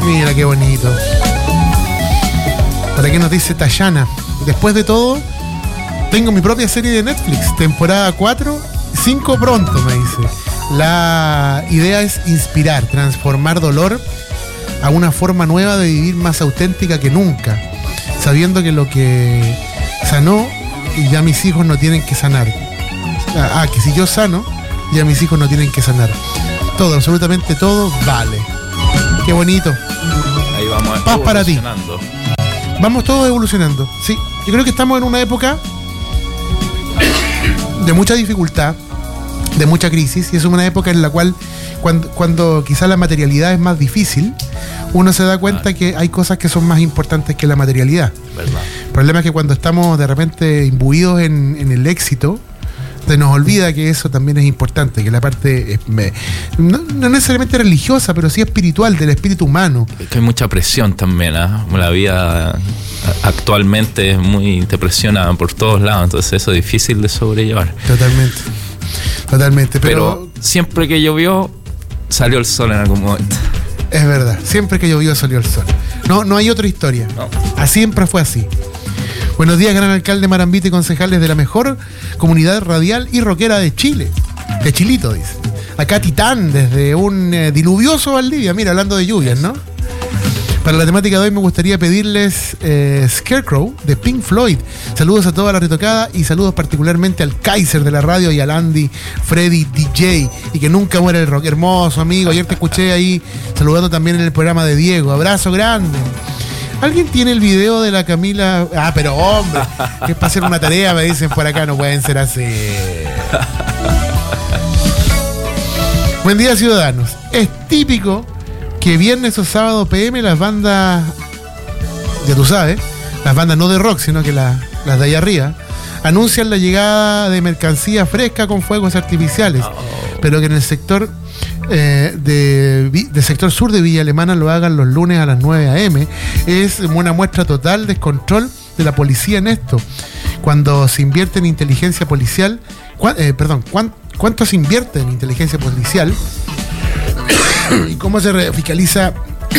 Mira qué bonito. ¿Para qué nos dice Tayana? Después de todo, tengo mi propia serie de Netflix, temporada 4, 5 pronto, me dice. La idea es inspirar, transformar dolor a una forma nueva de vivir más auténtica que nunca, sabiendo que lo que sanó, ya mis hijos no tienen que sanar. Que si yo sano, ya mis hijos no tienen que sanar. Todo, absolutamente todo, vale. Qué bonito. Ahí vamos Paz para ti. Vamos todos evolucionando. Sí, yo creo que estamos en una época de mucha dificultad, de mucha crisis, y es una época en la cual cuando quizás la materialidad es más difícil, uno se da cuenta que hay cosas que son más importantes que la materialidad. ¿Verdad? El problema es que cuando estamos de repente imbuidos en el éxito, se nos olvida que eso también es importante, que la parte no necesariamente religiosa, pero sí espiritual, del espíritu humano. Es que hay mucha presión también, ¿eh? La vida actualmente es te presiona por todos lados, entonces eso es difícil de sobrellevar. Totalmente. Pero siempre que llovió, salió el sol en algún momento. Es verdad, siempre que llovió salió el sol. No hay otra historia. No. Siempre fue así. Buenos días, gran alcalde Marambita y concejales de la mejor comunidad radial y rockera de Chile. De Chilito, dice. Acá Titán, desde un diluvioso Valdivia. Mira, hablando de lluvias, ¿no? Para la temática de hoy me gustaría pedirles Scarecrow de Pink Floyd. Saludos a toda la retocada y saludos particularmente al Kaiser de la radio y al Andy Freddy DJ. Y que nunca muera el rock. Hermoso, amigo. Ayer te escuché ahí saludando también en el programa de Diego. Abrazo grande. ¿Alguien tiene el video de la Camila? Pero hombre, que es para hacer una tarea, me dicen por acá, no pueden ser así. Buen día, ciudadanos. Es típico que viernes o sábado PM las bandas, ya tú sabes, las bandas no de rock, sino que las de allá arriba, anuncian la llegada de mercancía fresca con fuegos artificiales, pero que en el sector del sector sur de Villa Alemana lo hagan los lunes a las 9 a.m. Es una muestra total de descontrol de la policía en esto. Cuando se invierte en inteligencia policial, ¿cuánto se invierte en inteligencia policial? ¿Y cómo se fiscaliza?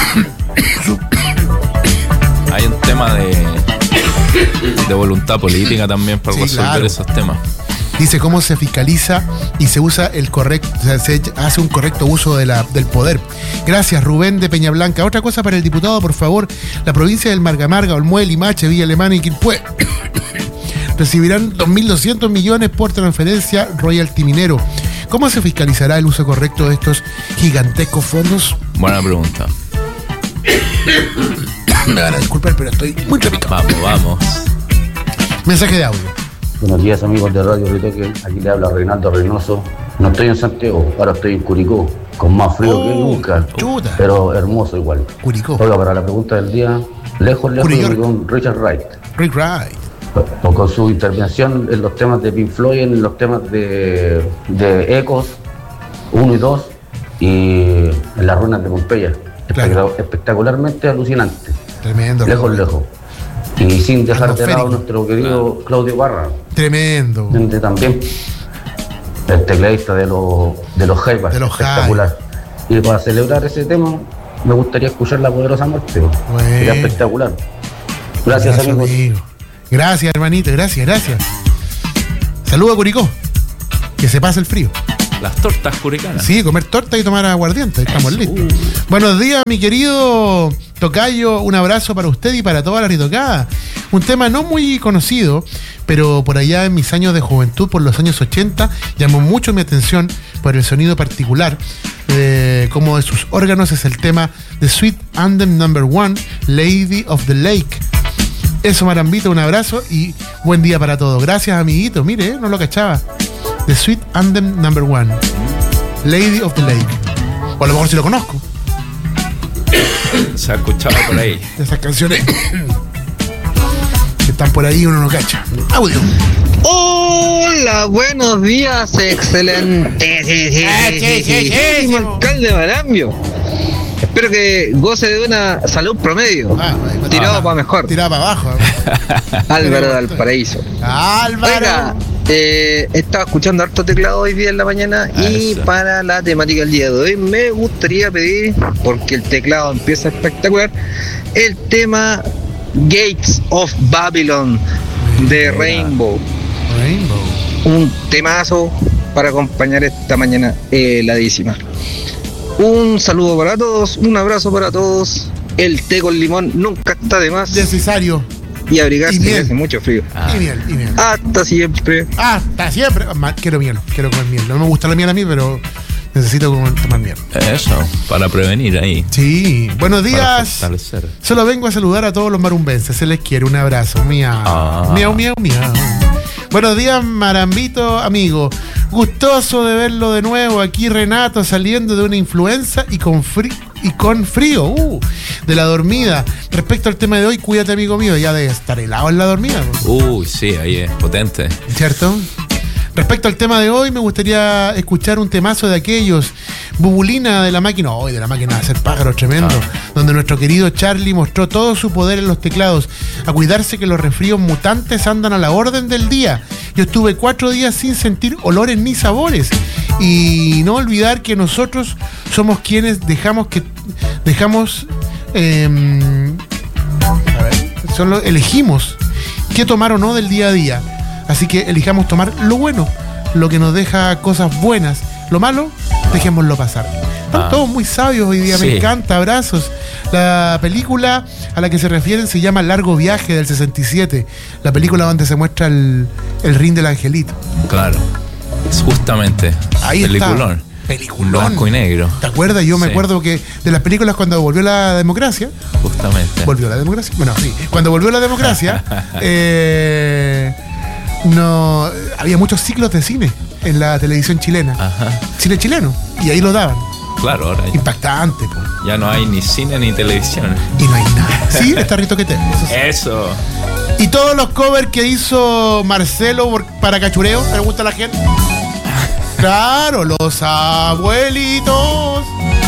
Hay un tema de voluntad política también para resolver esos temas. Dice cómo se fiscaliza y se usa el correcto, o sea, se hace un correcto uso del poder. Gracias, Rubén de Peñablanca. Otra cosa para el diputado, por favor. La provincia del Marga, Olmué, Limache, Villa Alemana y Quilpué recibirán 2.200 millones por transferencia royalty minero. ¿Cómo se fiscalizará el uso correcto de estos gigantescos fondos? Buena pregunta. Me van a disculpar, pero estoy muy repicado. Vamos. Mensaje de audio. Buenos días, amigos de Radio Ritoque. Aquí le habla Reinaldo Reynoso. No estoy en Santiago, ahora estoy en Curicó, con más frío que nunca, pero hermoso igual. Curicó. Oiga, para la pregunta del día, lejos con Richard Wright. Rick Wright. Con su intervención en los temas de Pink Floyd, en los temas de Ecos 1 y 2 y en las ruinas de Pompeya. Claro. Espectacularmente alucinante. Tremendo. Lejos. Y sin dejar de lado nuestro querido Claudio Barra. Tremendo. También el tecladista de los Jaivas. Espectacular. Y para celebrar ese tema, me gustaría escuchar La Poderosa Muerte. Sería espectacular. Gracias, amigos. Amigo. Gracias, hermanito. Gracias. Saludos a Curicó. Que se pase el frío. Las tortas curicanas. Sí, comer torta y tomar aguardiente. Estamos listos. Buenos días, mi querido tocayo. Un abrazo para usted y para toda la ritocada. Un tema no muy conocido, pero por allá en mis años de juventud, por los años 80, llamó mucho mi atención por el sonido particular, como de sus órganos. Es el tema de Sweet Anthem No. 1, Lady of the Lake. Eso, Marambita, un abrazo y buen día para todos. Gracias, amiguito. Mire, no lo cachaba. The Sweet Anthem No. 1, Lady of the Lake. O a lo mejor si lo conozco. Se ha escuchado por ahí. Esas canciones que están por ahí uno no cacha. Audio. Hola, buenos días, excelente. Alcalde Marambio. Espero que goce de una salud promedio. Tirado para mejor. Tirado para abajo. Álvaro de Valparaíso. Álvaro. Oiga, Estaba escuchando harto teclado hoy día en la mañana y para la temática del día de hoy me gustaría pedir, porque el teclado empieza espectacular, el tema Gates of Babylon de Rainbow. Un temazo para acompañar esta mañana heladísima. Un saludo para todos, un abrazo para todos. El té con limón nunca está de más. Necesario. Y abrigarse, que hace mucho frío. Y miel. Hasta siempre. Hasta siempre. Quiero comer miel. No me gusta la miel a mí, pero necesito tomar miel. Eso, para prevenir ahí. Sí. Buenos días. Solo vengo a saludar a todos los marumbenses. Se les quiere. Un abrazo. Miau. Miau. Buenos días, Marambito, amigo. Gustoso de verlo de nuevo. Aquí Renato saliendo de una influenza y con frío de la dormida. Respecto al tema de hoy, cuídate, amigo mío. Ya debe estar helado en la dormida. Sí, ahí es potente. ¿Cierto? Respecto al tema de hoy, me gustaría escuchar un temazo de aquellos. Bubulina de la máquina. De la máquina de hacer pájaros tremendo. Donde nuestro querido Charlie mostró todo su poder en los teclados. A cuidarse que los resfríos mutantes andan a la orden del día. Yo estuve 4 días sin sentir olores ni sabores. Y no olvidar que nosotros somos quienes elegimos qué tomar o no del día a día. Así que elijamos tomar lo bueno, lo que nos deja cosas buenas. Lo malo, dejémoslo pasar. Están todos muy sabios hoy día, me encanta, abrazos. La película a la que se refieren se llama Largo Viaje, del 67. La película donde se muestra el ring del angelito. Claro, es justamente. Ahí peliculón. Está. Peliculón. Blanco y negro. ¿Te acuerdas? Yo me acuerdo que de las películas cuando volvió la democracia. Justamente. ¿Volvió la democracia? Bueno, sí. Cuando volvió la democracia, no había muchos ciclos de cine en la televisión chilena. Ajá. Cine chileno. Y ahí lo daban. Claro, ahora impactante, po. Ya no hay ni cine ni televisión. Y no hay nada. Sí, está Rito que te. Eso. Y todos los covers que hizo Marcelo para Cachureo, ¿te gusta a la gente? Claro, los abuelitos.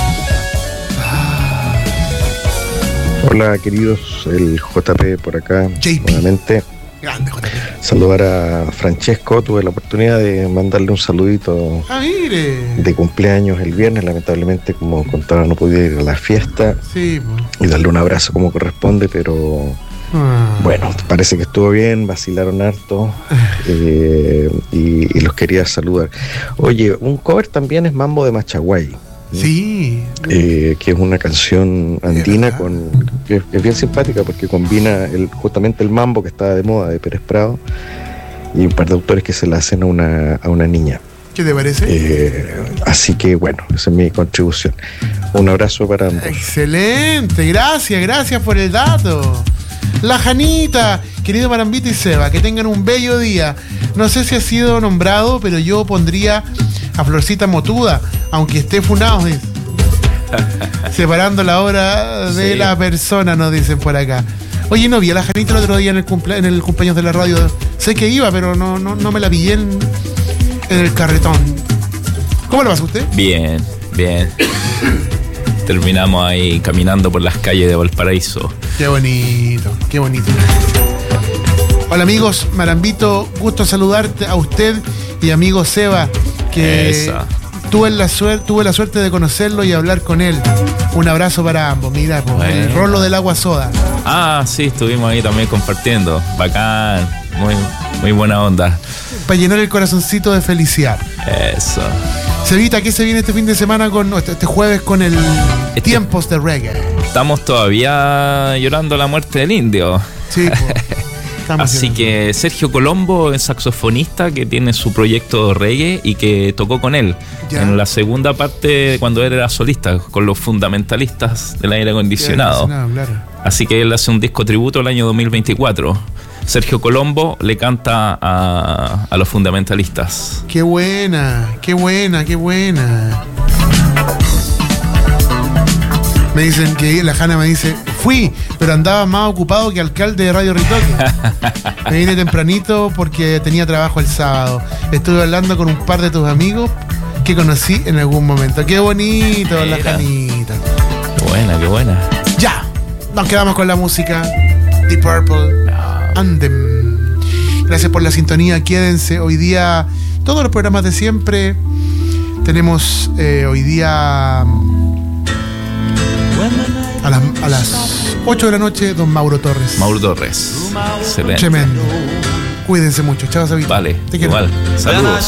Hola, queridos, el JP por acá. JP. Nuevamente. Grande, JP. Saludar a Francesco. Tuve la oportunidad de mandarle un saludito de cumpleaños el viernes. Lamentablemente, como contaba, no podía ir a la fiesta. Sí, y darle un abrazo como corresponde, pero bueno, parece que estuvo bien, vacilaron harto y los quería saludar. Oye, un cover también es Mambo de Machaguay. Sí. Que es una canción andina que es bien simpática porque combina justamente el mambo que estaba de moda de Pérez Prado y un par de autores que se la hacen a una niña. ¿Qué te parece? Así que bueno, esa es mi contribución. Un abrazo para ambos. Excelente, gracias por el dato. La Janita, querido Marambito y Seba, que tengan un bello día. No sé si ha sido nombrado, pero yo pondría a Florcita Motuda, aunque esté funado. Separando la hora de la persona, nos dicen por acá. Oye, no vi a la Janita el otro día en el cumpleaños de la radio. Sé que iba, pero no me la pillé en el carretón. ¿Cómo lo pasa usted? Bien. Terminamos ahí caminando por las calles de Valparaíso. Qué bonito. Hola amigos, Marambito, gusto saludarte a usted y amigo Seba, que tuve la suerte de conocerlo y hablar con él. Un abrazo para ambos. Mira, el rolo del agua soda. Sí, estuvimos ahí también compartiendo. Bacán, muy buena onda. Para llenar el corazoncito de felicidad. Eso. Sevita, ¿qué se viene este fin de semana este jueves con el Tiempos de Reggae? Estamos todavía llorando la muerte del indio. Sí, así que Sergio Colombo es saxofonista que tiene su proyecto reggae y que tocó con él en la segunda parte cuando él era solista con los fundamentalistas del aire acondicionado. Claro. Así que él hace un disco tributo el año 2024. Sergio Colombo le canta a los fundamentalistas. Qué buena. Me dicen que la Jana me dice, fui, pero andaba más ocupado que alcalde de Radio Ritoque. Me vine tempranito porque tenía trabajo el sábado. Estuve hablando con un par de tus amigos que conocí en algún momento. Qué bonito, la Janita. Qué buena. Ya, nos quedamos con la música Deep Purple, Anthem. Gracias por la sintonía, quédense. Hoy día, todos los programas de siempre. Tenemos hoy día a las 8 de la noche, don Mauro Torres. Mauro Torres. Excelente. Tremendo. Cuídense mucho. Chao, Sabito. Vale, te quiero. Igual. Saludos.